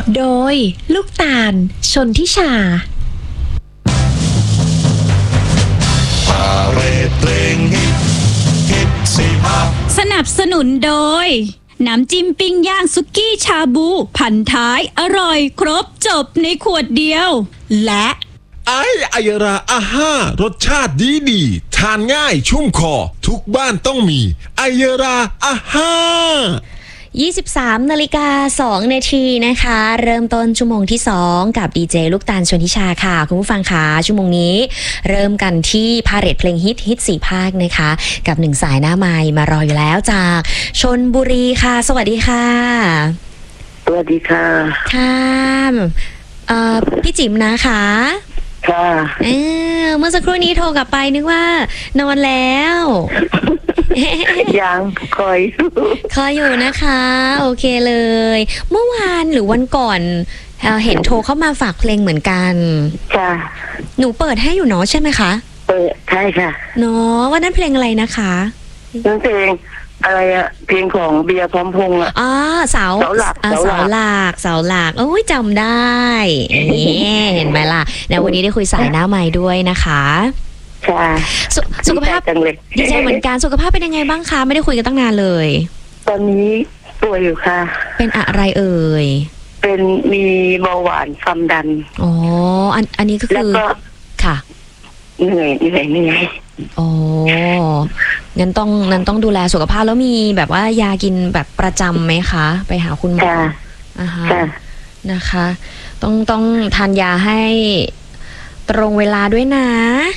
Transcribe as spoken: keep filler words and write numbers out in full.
โดยลูกตาลชนทิชาพาเรดเพลงฮิตฮิตสี่ภาคสนับสนุนโดยน้ำจิ้มปิ้งย่างสุกี้ชาบูพันท้ายอร่อยครบจบในขวดเดียวและไออายราอาห้ารสชาติดีดีทานง่ายชุ่มคอทุกบ้านต้องมีไอายราอาห้ายี่สิบสามนาฬิกาสองนาทีนะคะเริ่มต้นชั่วโมงที่สองกับดีเจลูกตาลชนทิชาค่ะคุณผู้ฟังคะชั่วโมงนี้เริ่มกันที่พาเหรดเพลงฮิตฮิตสี่ภาคนะคะกับหนึ่งสายหน้าไมค์มารออยู่แล้วจากชลบุรีค่ะสวัสดีค่ะสวัสดีค่ะค่ะเอ่อพี่จิ๋มนะคะค่ะเออเมื่อสักครู่นี้โทรกลับไปนึกว่านอนแล้วยังคอยคอยอยู่นะคะโอเคเลยเมื่อวานหรือวันก่อนเ, เห็นโทรเข้ามาฝากเพลงเหมือนกันค่ะหนูเปิดให้อยู่เนาะใช่ไหมคะเปิดใช่ค่ะเนาะว่านั้นเพลงอะไรนะคะเพลงอะไรอะเพลงของเบียร์พร้อมพงษ์อะอ๋อเสาเสาหลักเสาหลักเสาหลักโอ้ยจำได้นี่เห็นไหมล่ะนะวันนี้ได้คุยสายหน้าไมค์ด้วยนะคะค่ะสสุขภาพดีใจเหมือนกันสุขภาพเป็นยังไงบ้างคะไม่ได้คุยกันตั้งนานเลยตอนนี้ป่วยอยู่ค่ะเป็นอะไรเอ่ยเป็นมีเบาหวานความดันอ๋ออันอันนี้ก็คือค่ะเหนื่อยเหนื่อยเหนื่อยอ๋องั้นต้องงั้นต้องดูแลสุขภาพแล้วมีแบบว่ายากินแบบประจำไหมคะไปหาคุณหมออ่าฮะนะคะต้องต้องทานยาให้ตรงเวลาด้วยนะ